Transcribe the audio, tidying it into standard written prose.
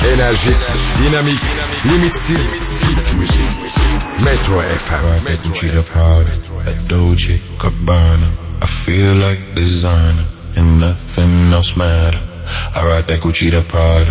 Enerjik, dinamik, limitsiz hit müzik. Metro FM. That Gucci the Prada, that Dolce Gabbana. I feel like designer and nothing else matter. I ride that Gucci the Prada.